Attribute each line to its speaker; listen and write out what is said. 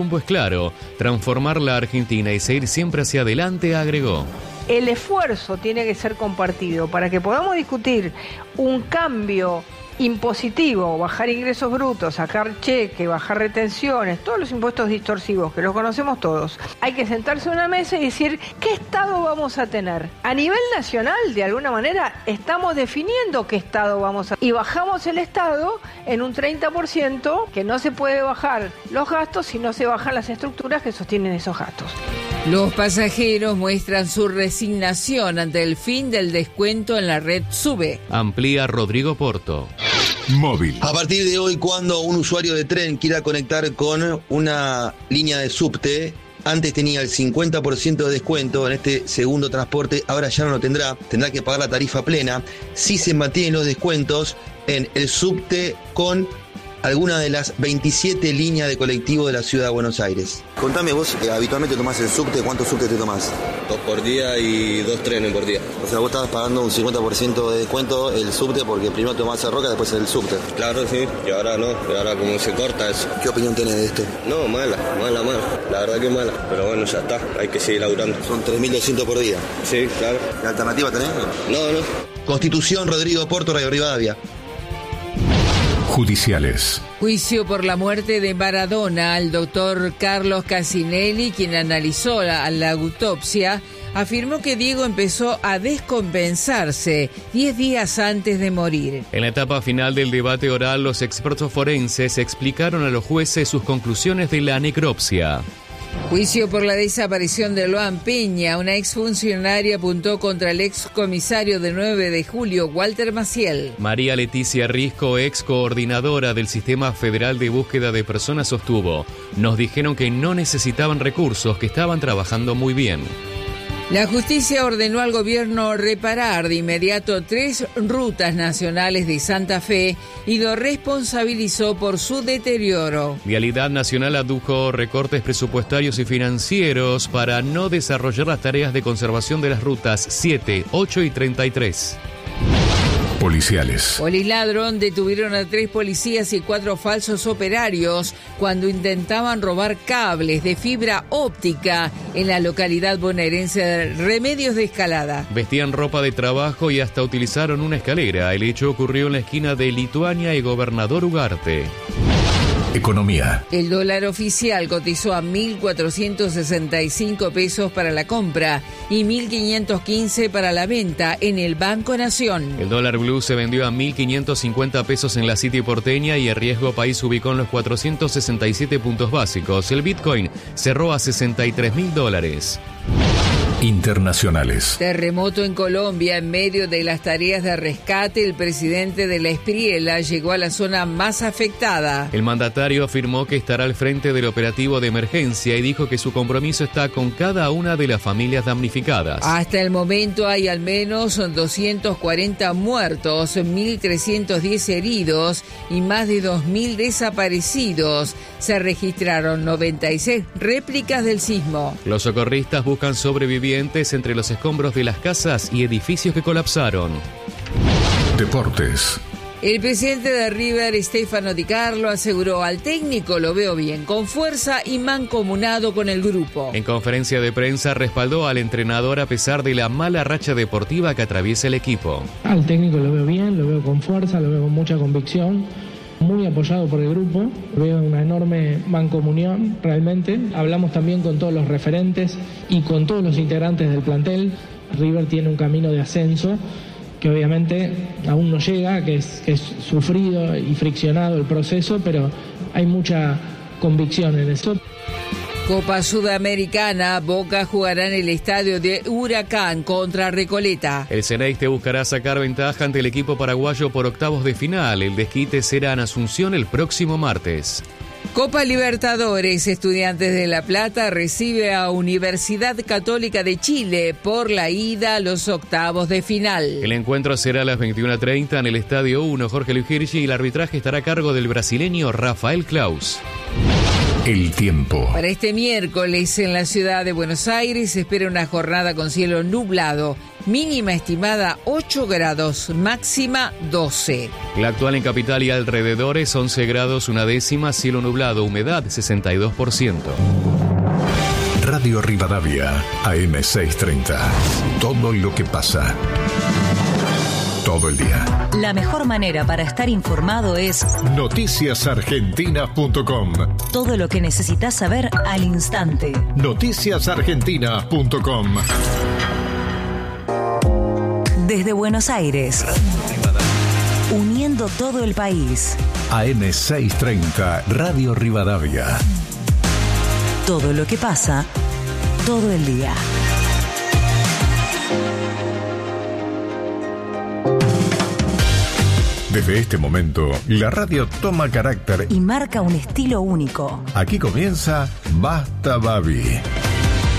Speaker 1: El rumbo es claro, transformar la Argentina y seguir siempre hacia adelante, agregó.
Speaker 2: El esfuerzo tiene que ser compartido para que podamos discutir un cambio impositivo, bajar ingresos brutos, sacar cheque, bajar retenciones, todos los impuestos distorsivos que los conocemos todos. Hay que sentarse a una mesa y decir qué Estado vamos a tener. A nivel nacional, de alguna manera, estamos definiendo qué Estado vamos a tener. Y bajamos el Estado en un 30%, que no se puede bajar los gastos si no se bajan las estructuras que sostienen esos gastos.
Speaker 3: Los pasajeros muestran su resignación ante el fin del descuento en la red SUBE.
Speaker 1: Amplía Rodrigo Porto.
Speaker 4: Móvil.
Speaker 5: A partir de hoy, cuando un usuario de tren quiera conectar con una línea de subte, antes tenía el 50% de descuento en este segundo transporte, ahora ya no lo tendrá, tendrá que pagar la tarifa plena. Si se mantienen los descuentos en el subte con alguna de las 27 líneas de colectivo de la ciudad de Buenos Aires. Contame, vos habitualmente tomás el subte, ¿cuántos subtes te tomás?
Speaker 6: 2 por día y 2 trenes por día.
Speaker 5: O sea, vos estabas pagando un 50% de descuento el subte porque primero tomás el Roca, después el subte.
Speaker 6: Claro, sí, y ahora no, y ahora como se corta eso.
Speaker 5: ¿Qué opinión tenés de esto?
Speaker 6: No, mala, la verdad que mala, pero bueno, ya está, hay que seguir laburando.
Speaker 5: Son 3.200 por día.
Speaker 6: Sí, claro.
Speaker 5: ¿La alternativa tenés?
Speaker 6: No.
Speaker 5: Constitución, Rodrigo Porto, Radio Rivadavia.
Speaker 4: Judiciales.
Speaker 3: Juicio por la muerte de Maradona. El doctor Carlos Casinelli, quien analizó la autopsia, afirmó que Diego empezó a descompensarse 10 días antes de morir.
Speaker 1: En la etapa final del debate oral, los expertos forenses explicaron a los jueces sus conclusiones de la necropsia.
Speaker 3: Juicio por la desaparición de Loan Peña. Una exfuncionaria apuntó contra el excomisario de 9 de julio, Walter Maciel.
Speaker 1: María Leticia Risco, ex coordinadora del Sistema Federal de Búsqueda de Personas, sostuvo: nos dijeron que no necesitaban recursos, que estaban trabajando muy bien.
Speaker 3: La justicia ordenó al gobierno reparar de inmediato 3 rutas nacionales de Santa Fe y lo responsabilizó por su deterioro.
Speaker 1: Vialidad Nacional adujo recortes presupuestarios y financieros para no desarrollar las tareas de conservación de las rutas 7, 8 y 33.
Speaker 4: Policiales.
Speaker 3: Poliladrón detuvieron a 3 policías y 4 falsos operarios cuando intentaban robar cables de fibra óptica en la localidad bonaerense de Remedios de Escalada.
Speaker 1: Vestían ropa de trabajo y hasta utilizaron una escalera. El hecho ocurrió en la esquina de Lituania y Gobernador Ugarte.
Speaker 4: Economía.
Speaker 3: El dólar oficial cotizó a 1.465 pesos para la compra y 1.515 para la venta en el Banco Nación.
Speaker 1: El dólar blue se vendió a 1.550 pesos en la City porteña y el riesgo país se ubicó en los 467 puntos básicos. El Bitcoin cerró a $63.000.
Speaker 4: Internacionales.
Speaker 3: Terremoto en Colombia. En medio de las tareas de rescate, el presidente de la Espriela llegó a la zona más afectada.
Speaker 1: El mandatario afirmó que estará al frente del operativo de emergencia y dijo que su compromiso está con cada una de las familias damnificadas.
Speaker 3: Hasta el momento hay al menos 240 muertos, 1.310 heridos y más de 2.000 desaparecidos. Se registraron 96 réplicas del sismo.
Speaker 1: Los socorristas buscan sobrevivientes entre los escombros de las casas y edificios que colapsaron.
Speaker 4: Deportes.
Speaker 3: El presidente de River, Stefano Di Carlo, aseguró: al técnico lo veo bien, con fuerza y mancomunado con el grupo.
Speaker 1: En conferencia de prensa respaldó al entrenador a pesar de la mala racha deportiva que atraviesa el equipo.
Speaker 7: Al técnico lo veo bien, lo veo con fuerza, lo veo con mucha convicción, muy apoyado por el grupo, veo una enorme mancomunión realmente. Hablamos también con todos los referentes y con todos los integrantes del plantel. River tiene un camino de ascenso que obviamente aún no llega, que es sufrido y friccionado el proceso, pero hay mucha convicción en eso.
Speaker 3: Copa Sudamericana, Boca jugará en el estadio de Huracán contra Recoleta.
Speaker 1: El Ceneice buscará sacar ventaja ante el equipo paraguayo por octavos de final. El desquite será en Asunción el próximo martes.
Speaker 3: Copa Libertadores, Estudiantes de La Plata recibe a Universidad Católica de Chile por la ida a los octavos de final.
Speaker 1: El encuentro será a las 21:30 en el Estadio 1 Jorge Luis Hirsch y el arbitraje estará a cargo del brasileño Rafael Claus.
Speaker 4: El tiempo.
Speaker 3: Para este miércoles en la ciudad de Buenos Aires se espera una jornada con cielo nublado. mínima estimada 8 grados, máxima 12.
Speaker 1: La actual en capital y alrededores 11 grados, una décima, cielo nublado, humedad 62%.
Speaker 4: Radio Rivadavia, AM630. Todo lo que pasa. Todo el día.
Speaker 8: La mejor manera para estar informado es
Speaker 4: noticiasargentinas.com.
Speaker 8: Todo lo que necesitas saber al instante.
Speaker 4: Noticiasargentinas.com.
Speaker 8: Desde Buenos Aires, uniendo todo el país.
Speaker 4: AM630, Radio Rivadavia.
Speaker 8: Todo lo que pasa, todo el día.
Speaker 4: Desde este momento, la radio toma carácter
Speaker 8: y marca un estilo único.
Speaker 4: Aquí comienza Basta Babi.